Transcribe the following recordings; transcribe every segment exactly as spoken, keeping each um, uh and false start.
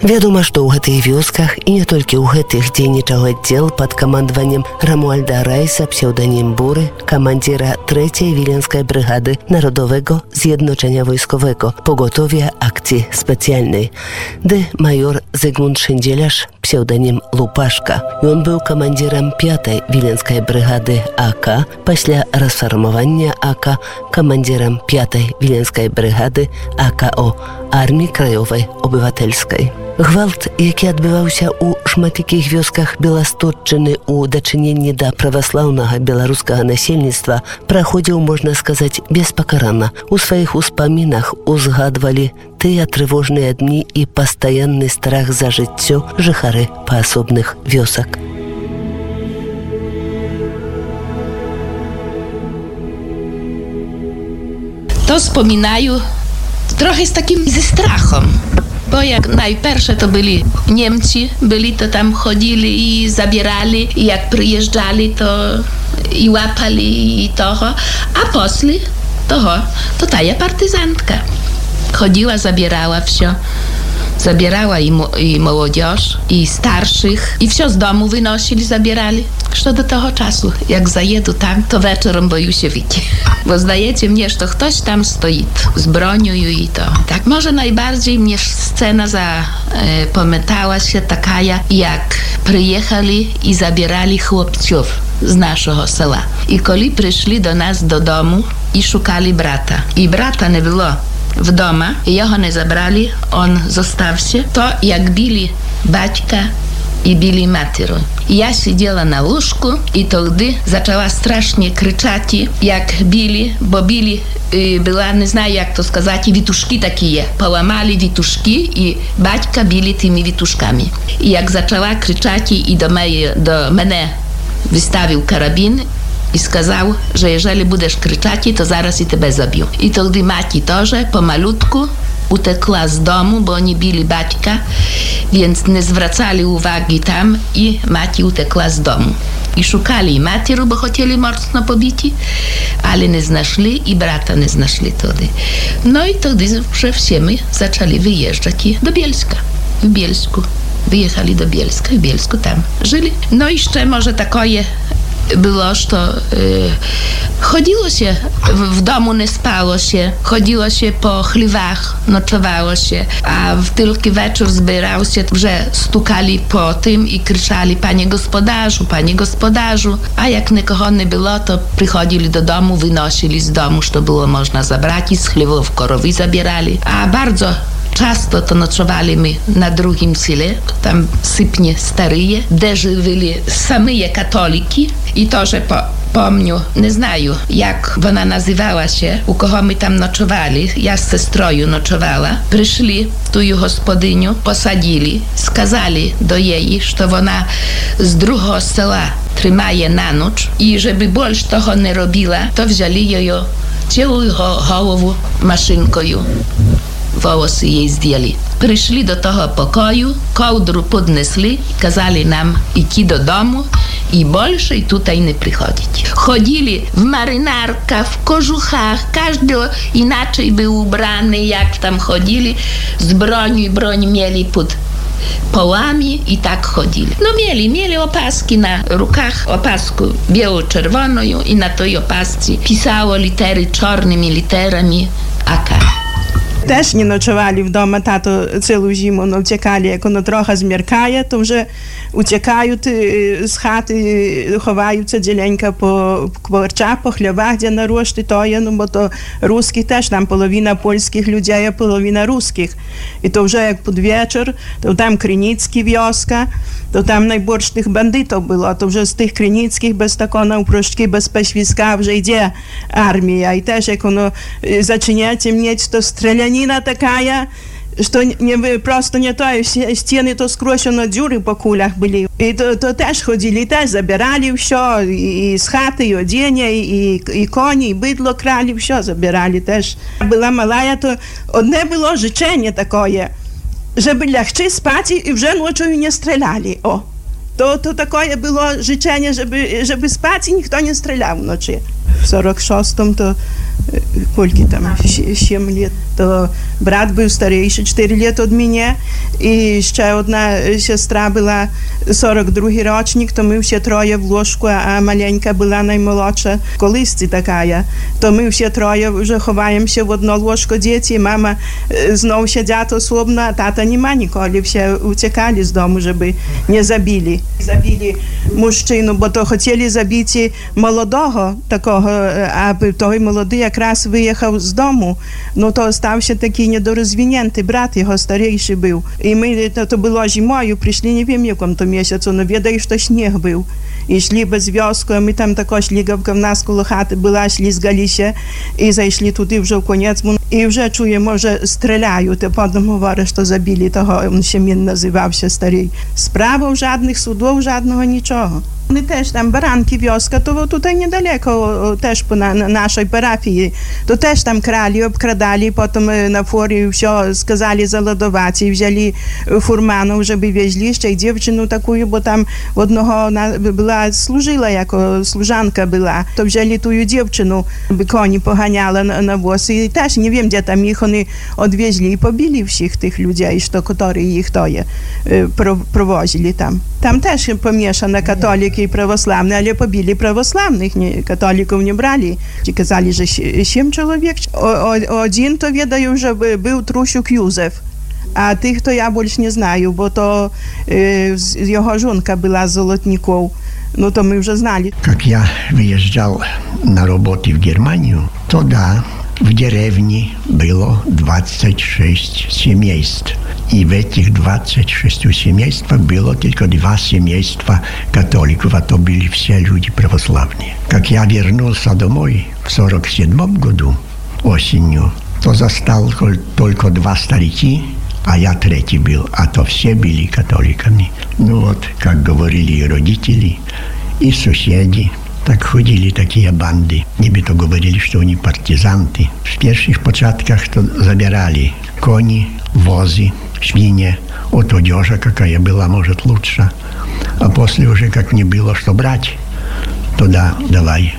Вядома, што ў гэтых вёсках і не толькі ў гэтых дзейнічаў аддзел пад камандаваннем Рамуальда Райса, псеўданім Буры, камандзіра трэцяй Wileńskiej Brygady Narodowego Zjednoczenia Wojskowego, Pogotowia Akcji Specjalnej, dy major Zygmunt Szyndzielarz, pseudonim Lupaszka. Ён быў камандзірам пятай Wileńskiej Brygady А К, пасля расфармавання А К камандзірам пятай Wileńskiej Brygady А К О Арміі Краёвай Обывательскай. Гвалт, які адбываўся ў шматлікіх вёсках Беластотчыны ў дачыненні да праваслаўнага беларускага насельніцтва, праходзіў, можна сказаць, беспакарана. У сваіх успамінах узгадвалі тыя трывожныя дні і пастаянны страх за жыццё жыхары паасобных вёсак. To wspominają trochę z takim ze strachem. Bo jak najpierw to byli Niemcy, byli to tam chodzili i zabierali, i jak przyjeżdżali to i łapali i toho, a posle toho to ta partyzantka chodziła, zabierała wszystko. Zabierała i, mo- i młodzież, i starszych, i wszystko z domu wynosili, zabierali. Co do tego czasu, jak zajedu tam, to wieczorem boję się widzieć. Bo zdajecie mnie, że ktoś tam stoi z bronią i to. Tak, może najbardziej mnie scena zapamiętała się taka, jak przyjechali i zabierali chłopców z naszego sela. I kiedy przyszli do nas do domu i szukali brata. I brata nie było w domu, i jego nie zabrali, on został się. To jak bili baćka i bili matері. Ja siedziała na łóżku i to gdy zaczęła strasznie krzyczeć, jak bili, bo bili, y, była, nie znam jak to сказать, wituszki takie, połamali wituszki i baćka bili tymi wituszkami. I jak zaczęła krzyczeć i do, mnie, do mnie wystawił karabin i сказał, że jeżeli będziesz krzyczeć, to zaraz i ciebie zabiję. I to gdy maci też pomalutku utekła z domu, bo oni bili baćka, więc nie zwracali uwagi tam i maci utekła z domu. I szukali matері, bo chcieli mocno pobici, ale nie znaleźli i brata nie znaleźli wtedy. No i wtedy że wszyscy zaczęli wyjeżdżać do Bielska. W Bielsku. Wyjechali do Bielska i w Bielsku tam żyli. No i jeszcze może takie było, że y, chodziło się, w, w domu nie spało się, chodziło się po chlewach, noczowało się, a w tylko wieczór zbierał się, że stukali po tym i krzyczali: panie gospodarzu, panie gospodarzu, a jak nikogo nie było, to przychodzili do domu, wynosili z domu, co było można zabrać i z chlewów korowi zabierali, a bardzo często to nocowali my na drugim sile, tam sypnie staryje, gdzie żyli same katoliki i to, że po, pomniu, nie znają jak ona nazywała się, u kogo my tam nocowali, ja z sestroju nocowała, przyszli tu gospodyniu, posadzili, skazali do jej, że ona z drugiego sela trzymaje na noc i żeby больше tego nie robiła, to wzięli ją całą głowę maszynką. Włosy jej zdjęli. Przyszli do tego pokoju, kołdru podnieśli, kazali nam iść do domu i больше tutaj nie przychodzić. Chodzili w marynarkach, w kożuchach, każdy inaczej był ubrany, jak tam chodzili, z bronią i broń mieli pod połami i tak chodzili. No mieli, mieli opaski na rukach, opasku biało-czerwoną i na tej opasce pisało litery czarnymi literami A K. Теж не ночували вдома, тато цілу зиму, но втікали, як воно трохи зміркає, то вже утікають з хати, ховаються діленька по кварчах, по хлівах, де нарощі, то є, ну, бо то русських теж, там половина польських людей, а половина русських. І то вже як під вечір, то там Криніцькі вioska, то там найбільш тих бандитів було, то вже з тих Криніцьких без такого навпрошки, без пешвізка вже йде армія. І теж, як воно зачиняється м'ять, то стрілянина така, что не, просто не то, стены то скрощено, дюры по кулях были. И то, то теж ходили, теж забирали все, и с хаты, и одеяння, и, и кони, и быдло крали, все забирали теж. Была малая, то одне было życzenie такое, żeby лягче спать и вже ночью не стреляли. О, то, то такое было życzenie, żeby, żeby spać i никто не стрелял ночью. В сорок шестом то Кольки там, сім літ. То брат був старіший, чотири літа від мене, і ще одна сестра була сорок другий рочник, то ми всі троє в ложку, а маленька була наймолодша, колисці така. То ми всі троє вже ховаємося в одно ложко діти, мама знову сидять особно, а тата нема ніколи, всі утікали з дому, щоб не забили. Забили мужчину, бо то хотіли забити молодого такого, а той молодий якраз виїхав з дому, ну то стався такий недорозвинятий брат, його старіший був. І ми, то, то було зимою, прийшли, не wiem, якому то місяцю, але відаю, що сніг був. І йшли без в'язку, ми там також лігавка в нас коло хати була, йшли з Галіся, і зайшли туди вже в конець. І вже чуємо, вже стріляють, і потім говорять, що забили того, він ще він називався старий. Справ жодних, судів жодного, нічого. Вони теж там баранки в'язка, то тут недалеко, теж по на, на нашій парафії, то теж там крали, обкрадали, потім на форі все сказали заладувати, взяли фурману, щоб везли ще й дівчину таку, бо там одного була, служила, як служанка була, то взяли ту дівчину, би коні поганяла на, на воз, і теж не wiem, де там їх вони відвезли і побили всіх тих людей, що, які їх тоє провозили там. Там теж помішано католики і православні, але побили православних, католиків не брали. Казали, що сім чоловік. Один, то відаю, вже був Трущук Юзеф, а тих, то я більше не знаю, бо то е, його жінка була з Золотників. Ну, то мы уже знали. Как я выезжал на работу в Германию, то да, в деревне было двадцать шесть семейств. И в этих двадцати шести семействах было только два семейства католиков, а то были все люди православные. Как я вернулся домой в сорок седьмом году осенью, то застал только два старики, а я третий был, а то все были католиками. Ну вот, как говорили и родители, и соседи, так ходили такие банды. Нібито говорили, что они партизанты. В первых початках то забирали кони, возы, свиньи, от одежа, какая была, может, лучше. А после уже, как не было что брать, тогда давай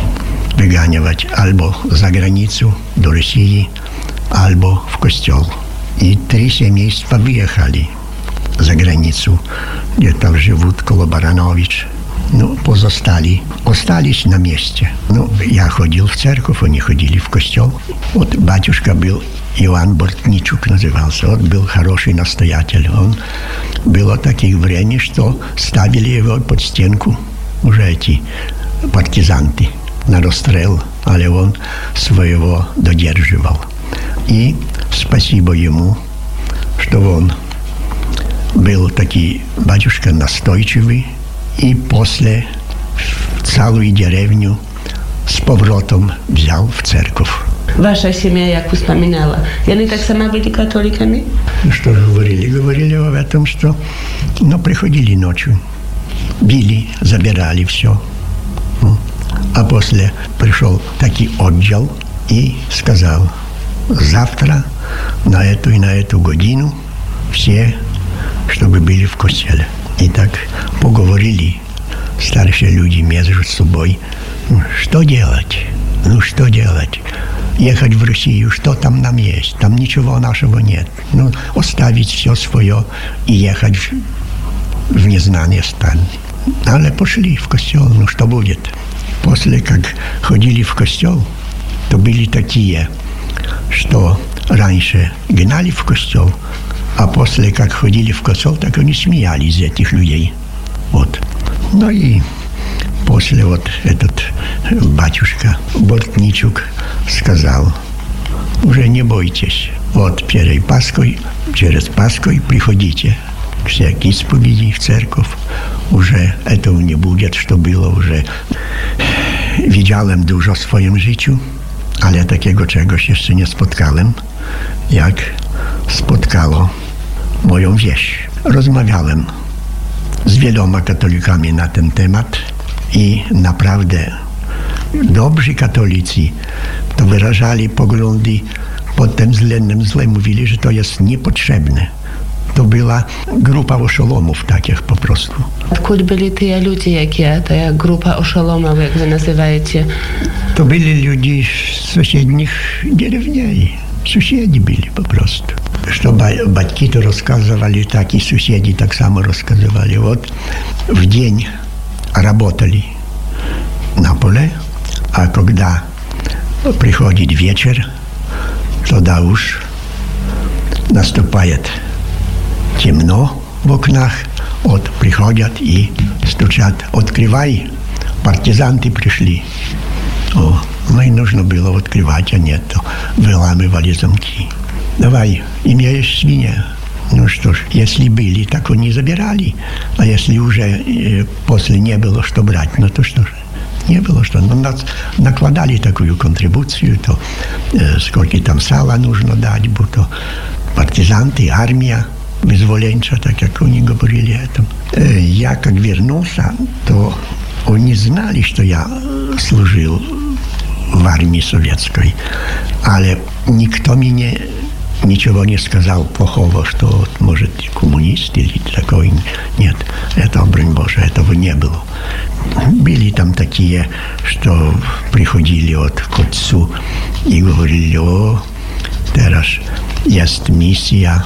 выганивать альбо за границу, до России, альбо в костел. И три семейства выехали за границу, где-то живут около Баранович. Ну, позостали, остались на месте. Ну, я ходил в церковь, они ходили в костел. Вот батюшка был, Иоанн Бортничук назывался, он был хороший настоятель. Он было таких времени, что ставили его под стенку уже эти партизанты на расстрел, але он своего додерживал. И спасибо ему, что он был такой батюшка настойчивый, и после целую деревню с поворотом взял в церковь. Ваша семья, як вспоминала, и они так сама были католиками? Что же говорили? Говорили об этом, что ну, приходили ночью, били, забирали все. А после пришел такой отдел и сказал: завтра на эту и на эту годину все, чтобы были в костеле. И так поговорили старшие люди между собой. Что делать? Ну, что делать? Ехать в Россию, что там нам есть? Там ничего нашего нет. Ну, оставить все свое и ехать в, в незнание страны. Але пошли в костел, ну что будет? После как ходили в костел, то были такие, что раньше гнали в костел, а после как ходили в костел, так они смеялись из этих людей. Вот. Ну и после вот этот батюшка Бортничук сказал: уже не бойтесь, вот перед Пасхой, через Пасхой приходите все к исповеди в церковь. Уже этого не будет, что было уже. Widziałem dużo w swoim życiu, ale takiego czegoś jeszcze nie spotkałem, jak spotkało moją wieś. Rozmawiałem z wieloma katolikami na ten temat i naprawdę dobrzy katolicy to wyrażali poglądy pod tym względem złe, mówili, że to jest niepotrzebne. To była grupa oszolomów takich po prostu. Откуда byli te ludzie, jakie ta grupa oszolomów, jak wy nazywajecie? To byli ludzie z sąsiednich деревней. Sąsiedzi byli po prostu. Что батьки то рассказывали, так и соседи так само рассказывали. Вот в день работали на поле, а когда приходит вечер, тогда уж наступает темно в окнах, вот приходят и стучат: «Открывай, партизанты пришли». О, ну и нужно было открывать, а нет, то выламывали замки. «Давай, имеешь свинья?» Ну что ж, если были, так они забирали. А если уже э, после не было что брать, ну то что же, не было что. Но нас накладали такую контрибуцию, то э, сколько там сала нужно дать, будто партизанты, армия вызволенча, так как они говорили это. Э, я как вернулся, то они знали, что я служил в армии советской, але никто мне ничего не сказал плохого, что вот, может, коммунист или такой. Нет, это, брань Боже, этого не было. Были там такие, что приходили вот к отцу и говорили: «О, teraz jest misja,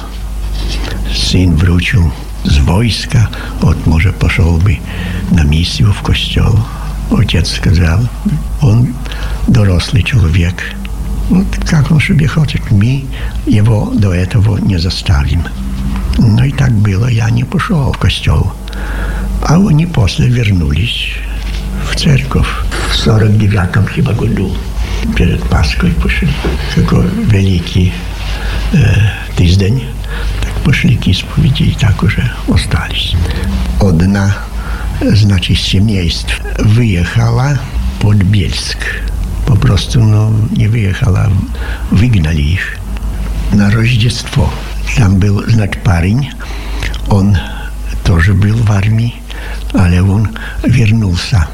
syn wrócił z wojska, вот, może пошел бы на миссию в костел». Отец сказал: «Он дорослый человек. Вот как он себе хочет, мы его до этого не заставим». Ну и так было, я не пошел в костел. А они после вернулись в церковь в сорок девятом хиба году. Перед Пасхой пошли. Какой великий э, тиждень. Так пошли к исповеди и так уже остались. Одна, значит, семейств выехала под Бельск. Попросту, ну, не выехала, выгнали их на Рождество. Там был, значит, парень, он тоже был в армии, але он вернулся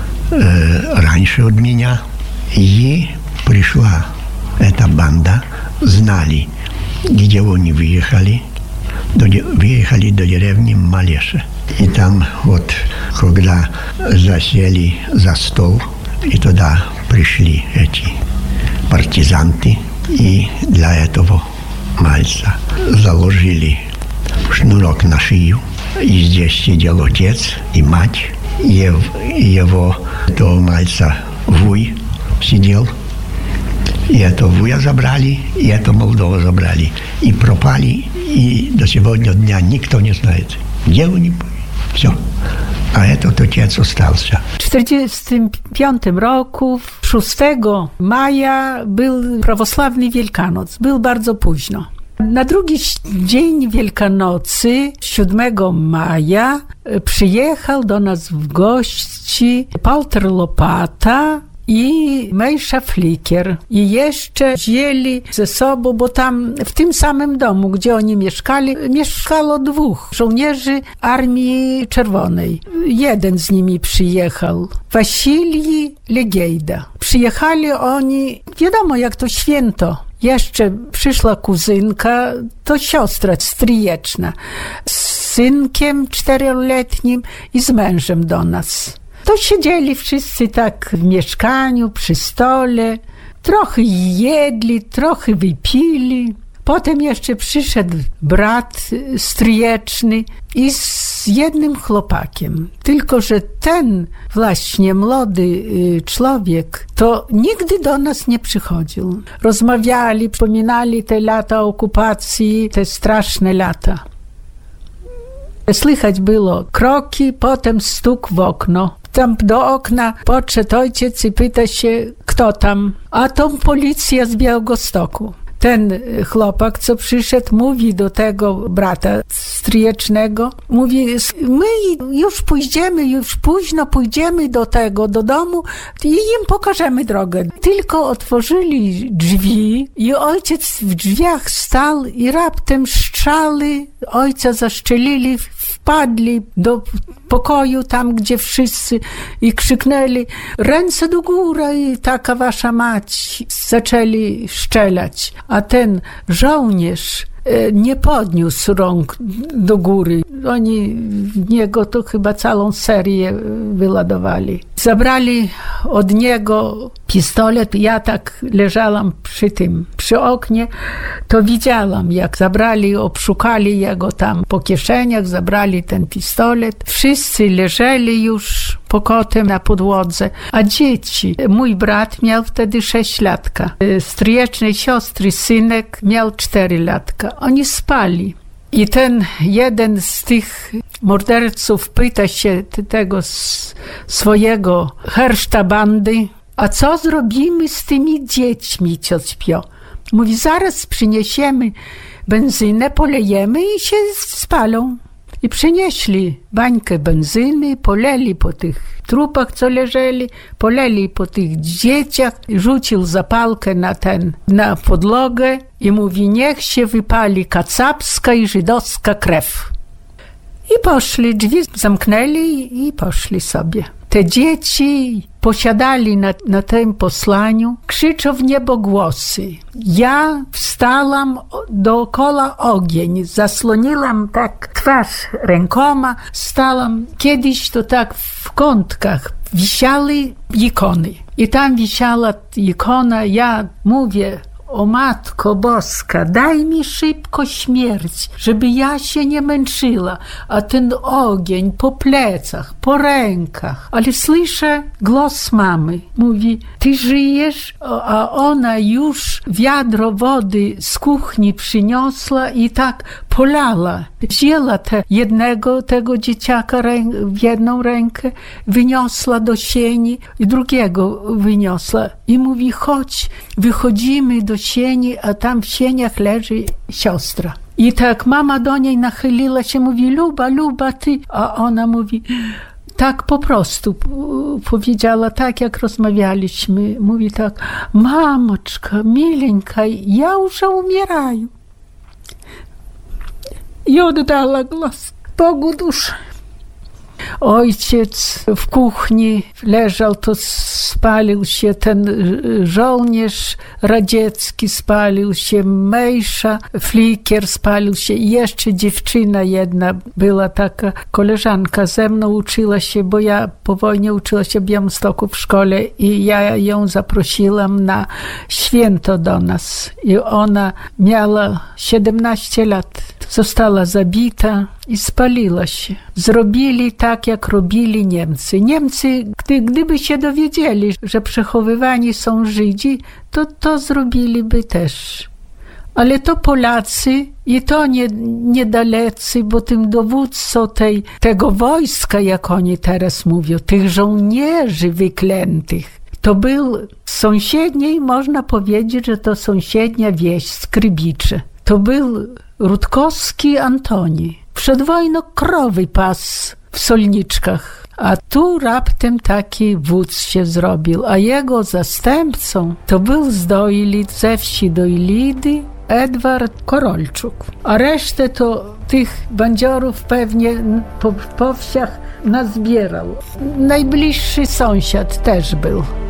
э, раньше от меня. И пришла эта банда, знали, где они выехали, до, выехали до деревни Малеша. И там вот, когда засели за стол, и туда пришли эти партизанты, и для этого мальца заложили шнурок на шею. И здесь сидел отец и мать, и его того мальца вуй сидел. И это вуя забрали, и это Молдова забрали. И пропали, и до сегодня дня никто не знает, где они были. Все. A этот отец остался. W czterdziestym piątym roku, szóstego maja, był prawosławny Wielkanoc. Był bardzo późno. Na drugi dzień Wielkanocy, siódmego maja, przyjechał do nas w gości Palter Lopata i Mejsza Flikier. I jeszcze wzięli ze sobą, bo tam w tym samym domu, gdzie oni mieszkali, mieszkało dwóch żołnierzy Armii Czerwonej. Jeden z nimi przyjechał, Wasilij Legejda. Przyjechali oni, wiadomo jak to święto. Jeszcze przyszła kuzynka, to siostra stryjeczna, z synkiem czteroletnim i z mężem do nas. To siedzieli wszyscy tak w mieszkaniu, przy stole, trochę jedli, trochę wypili. Potem jeszcze przyszedł brat stryjeczny i z jednym chłopakiem. Tylko że ten właśnie młody człowiek to nigdy do nas nie przychodził. Rozmawiali, wspominali te lata okupacji, te straszne lata. Słychać było kroki, potem stuk w okno. Tam do okna podszedł ojciec i pyta się, kto tam? A to policja z Białegostoku. Ten chłopak, co przyszedł, mówi do tego brata stryjecznego, mówi: my już pójdziemy, już późno pójdziemy do tego, do domu i im pokażemy drogę. Tylko otworzyli drzwi i ojciec w drzwiach stał i raptem strzały ojca zaszczelili, wpadli do pokoju tam, gdzie wszyscy i krzyknęli: ręce do góry, i taka wasza mać. Zaczęli strzelać. A ten żołnierz nie podniósł rąk do góry. Oni w niego to chyba całą serię wyładowali. Zabrali od niego pistolet. Ja tak leżałam przy tym, przy oknie, to widziałam, jak zabrali, obszukali jego tam po kieszeniach, zabrali ten pistolet. Wszyscy leżeli już pokotem na podłodze, a dzieci, mój brat miał wtedy sześć latka, stryjecznej siostry synek miał cztery latka. Oni spali. I ten jeden z tych morderców pyta się tego swojego herszta bandy, a co zrobimy z tymi dziećmi, co śpią? Mówi, zaraz przyniesiemy benzynę, polejemy i się spalą. I przynieśli bańkę benzyny, poleli po tych trupach, co leżeli, poleli po tych dzieciach, rzucił zapalkę na ten, na podłogę i mówi, niech się wypali kacapska i żydowska krew. I poszli, drzwi zamknęli i poszli sobie. Te dzieci posiadali na, na tym posłaniu, krzyczą w niebo głosy. Ja wstałam dookoła ogień, zasłoniłam tak twarz rękoma, stałam. Kiedyś to tak w kątkach wisiały ikony. I tam wisiała ikona, ja mówię, o Matko Boska, daj mi szybko śmierć, żeby ja się nie męczyła, a ten ogień po plecach, po rękach. Ale słyszę głos mamy, mówi, ty żyjesz? A ona już wiadro wody z kuchni przyniosła i tak polała. Wzięła te jednego tego dzieciaka w jedną rękę, wyniosła do sieni i drugiego wyniosła. I mówi, chodź, wychodzimy do sieni, a tam w sieniach leży siostra. I tak mama do niej nachyliła się, mówi, Luba, Luba, ty. A ona mówi, tak po prostu powiedziała, tak jak rozmawialiśmy. Mówi tak, mamoczka, mileńka, ja już umierаю. I oddała głos Bogu duszę. Ojciec w kuchni leżał, to spalił się ten żołnierz radziecki, spalił się Mejsza, flikier spalił się i jeszcze dziewczyna jedna była taka, koleżanka ze mną uczyła się, bo ja po wojnie uczyła się w Białymstoku w szkole i ja ją zaprosiłam na święto do nas i ona miała siedemnaście lat. Została zabita i spaliła się. Zrobili tak, jak robili Niemcy. Niemcy, gdy, gdyby się dowiedzieli, że przechowywani są Żydzi, to to zrobiliby też. Ale to Polacy i to nie, niedalecy, bo tym dowódcą tej, tego wojska, jak oni teraz mówią, tych żołnierzy wyklętych, to był z sąsiedniej, można powiedzieć, że to sąsiednia wieś, Skrybicze. To był Rutkowski Antoni. Przed wojną krowy pas w Solniczkach, a tu raptem taki wódz się zrobił, a jego zastępcą to był z Dojlid, ze wsi Dojlidy, Edward Korolczuk. A resztę to tych bandziorów pewnie po, po wsiach nazbierał. Najbliższy sąsiad też był.